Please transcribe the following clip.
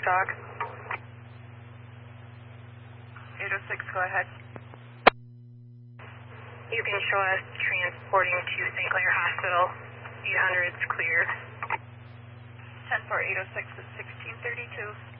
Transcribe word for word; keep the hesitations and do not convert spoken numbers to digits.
shock. eight oh six, go ahead. You can show us transporting to Saint Clair Hospital. eight hundred's clear. ten four, eight oh six is sixteen thirty-two.